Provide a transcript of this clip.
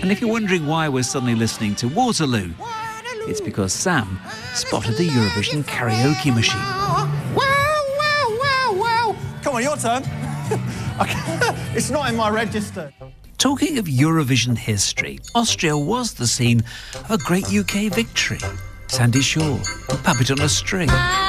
And if you're wondering why we're suddenly listening to Waterloo, it's because Sam spotted the Eurovision karaoke machine. Come on, your turn. It's not in my register. Talking of Eurovision history, Austria was the scene of a great UK victory. Sandy Shaw, Puppet on a String.